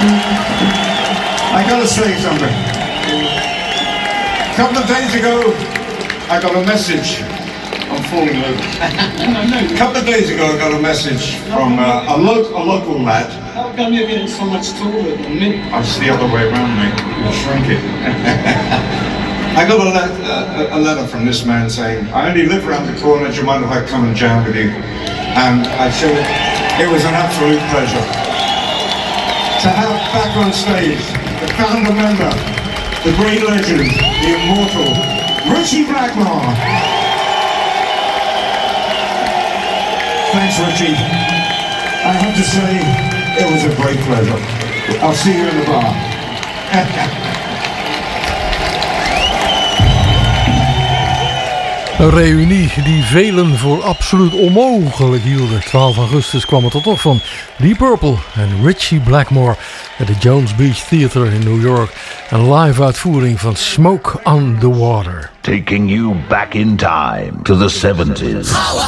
I gotta say something. A couple of days ago, I got a message. I'm falling over. A couple of days ago, I got a message from a local lad. How come you're getting so much taller than me? It's the other way around, mate. You're shrinking. I got a letter from this man saying, I only live around the corner, do you mind if I come and jam with you? And I said, it was an absolute pleasure to have back on stage the founder member, the great legend, the immortal, Ritchie Blackmore. Thanks, Ritchie. I have to say, it was a great pleasure. I'll see you in the bar. Een reunie die velen voor absoluut onmogelijk hielden. 12 augustus kwam het er toch van Deep Purple en Ritchie Blackmore at the Jones Beach Theater in New York. Een live uitvoering van Smoke on the Water. Taking you back in time to the 70s.